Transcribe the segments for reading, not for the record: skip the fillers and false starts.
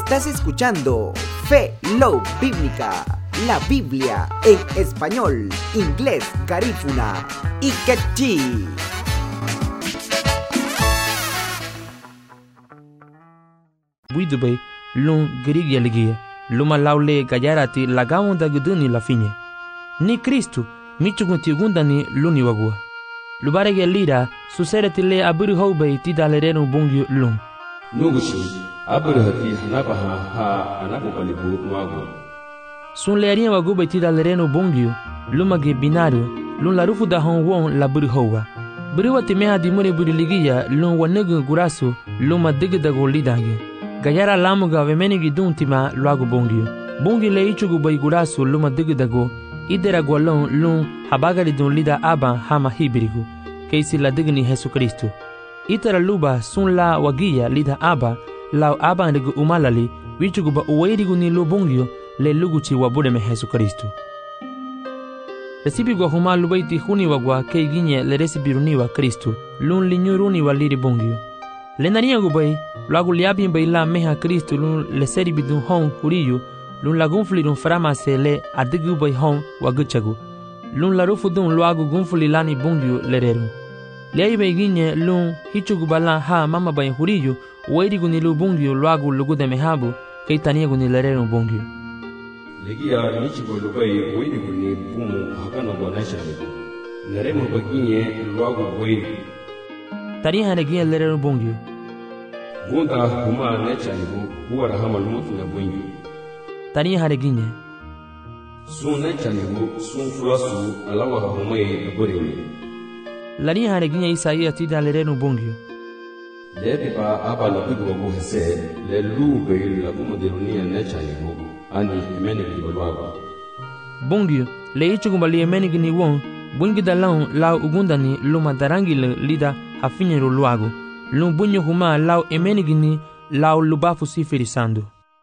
Estás escuchando Fe Love Bíblica, la Biblia en español, inglés, garífuna y quechí. Buidube lun grigia ligia luma laule gayarati lagaunda guduni la finye ni Kristu michugunti gundani luni wagua lubarege lira susereti le aburu hobe ti dalerenu bungyu lum nugushi aburu hati hanabaha ha anabubalibu mwagu sun leria wagube ti dalerenu bungyu lumage binario lun la rufu da hon won la buru howa buru ti meha di mure buru ligia lun wanegu gurasu luma digdago lidange gayara lamuga vemenigi duntima luagu bongio bongi le ichugu baigurasu luma digdago idera gwalon lun habagari dun lida aba hama hibirigu keisi la digni Jesu Kristo itara luba sun la wagia lida aba lau aba ndigu umalali wichugu ba uwairigu ni lu bongio le luguchi wabure me Jesu Kristo resibi gwa huma lubaiti huni wagwa kei ginye le resibiruni wa Kristo lun linyuruni wa liri bongio le nania gubai luagu liabi baila meha Kristo lun le seri bidun hon huriyu lun la gunfuli lun faramase le adigu bai hon waguchagu lun la rufu dun luagu gunfuli lani bungyu lereru le aibe ginye lun hichugu bala ha mama bai huriyu wairigu ni lu bungyu luagu lugude mehabu keitaniegu ni lereru bungyu legia nichigo lubai wairigu ni bumu hakana gwa naishanigu neremu baginye luagu wairigu tariha negia lereru bungyu gunda huma naishanigu huwa rahama lumutu na bungyu tariha neginye sun naishanigu sun fulasu alawa humaye aboremi lariha neginye Isaia tida lereru bungyu letipa aba labigu wagu hese le lube la kumudirunia naishanigu ani emenigi balwagu bungyu le ichugumali emenigi ni won bungi dalau lau ugundani luma darangi le lida hafinyeru luagu lum bunyo huma lau emenigi ni lau lubafu sifirisando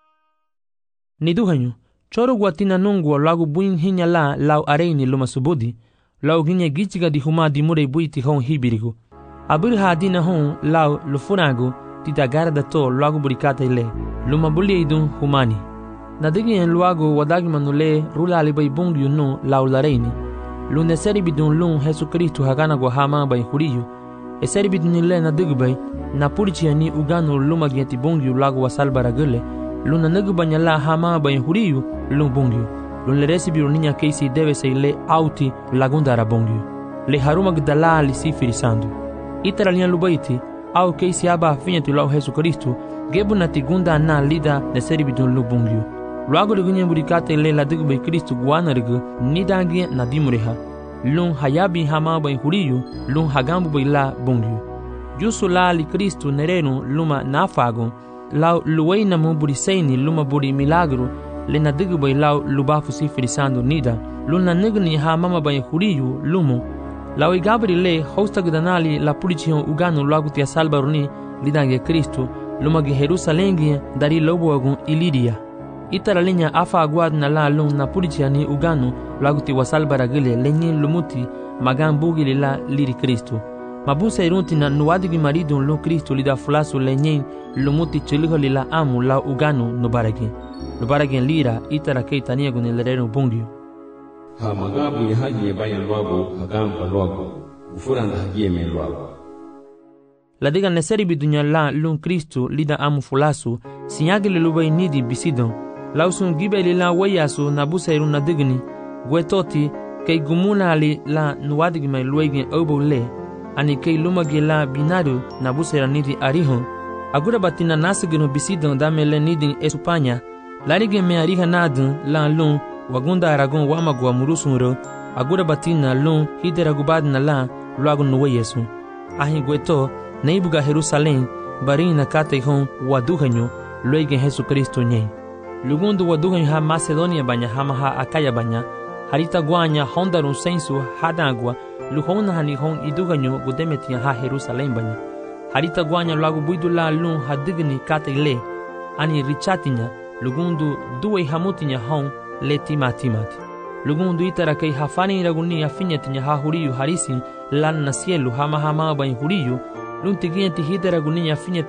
ni duhanyu choro guatina nungu lagu buin hinya la lau areini luma subudi lau ginya gichiga di huma di mure buiti hon hibirigu abur hadina hon lau lufuragu ti dagara da to lagu burikata ile luma buli idun humani nadigi en luagu wadagi manule rula alibai bungyu no lau lareini lune seri bidun lun Jesu Kristo hagana gwa hama bai huriyu e seri bidun ile nadigi bai na purichi ani uganu luma gieti bungyu lagu wasalbara gule luna nagubanya la hama bai huriyu lun bungyu lun le resibiru ninya keisi deve se le auti lagundara bungyu le haruma gdala li sifirisando itara linya lubaiti au keisi aba finyati lau Jesu Kristo gebu na tigunda na lida ne seri bidun lu bungyu luago ligunye burikate le la digu bai Kristo guana rigu nidangi na dimureha lun hayabi hama bai huriyu lun hagambu bai la bungyu jusu la li Kristo nerenu luma nafago lau luwei na mu buriseini luma buri milagro le na digu bai lau lubafu sifirisando nida luna nigni ha mama bai huriyu lumu lau igabri le hosta gudanali la pulicion uganu luagu tia salbaruni lidange Kristo luma ge Jerusalengi dari lobo agun iliria itara linya afa aguad na la lun na puliciani uganu luagu tia wasalbara gile lenye lumuti magan bugili la liri Kristo mabusa irunti na nuadigi marido lo Kristo lida fulasu lenye lumuti chiliho lila amu la uganu nubaragi lira itara keitania gune lerenu bungyu ha magabu ya haji bayan luagu hagamba luagu ufuranda haji me luagu ladiga neseri bidunya la lun Kristo lida amu fulasu sinyagile lubai nidi bisidon lausun gibe lila wayasu nabusa iruna digni gwetoti kei gumuna ali la nuadigi mai luegen obo le ani kei lumage la binado na busera nidi arihon agura batina nasigino bisidon damele nidi esupanya larige me ariha nadun la lun wagunda aragon wamagwa murusunro agura batina lun hidera gubadna la luago nuwe yesu ahi gweto neibuga Jerusalem barina kate hon waduhanyo luege Jesu Kristo nye lugundu waduhanyo ha Macedonia banya hama ha Akaya banya harita guanya hondarun sensu hadagwa luhona hani hon iduganyo gudemetia ha Jerusalem banya harita guanya lagu buidula lun hadigni kate le ani richatinya lugundu duwe hamutinya hon le timati lugundu itara kei hafani raguni afinyatinya ha huriyu harisi lan na cielo hama bany huriyu lun tigienti hidera guni afinyati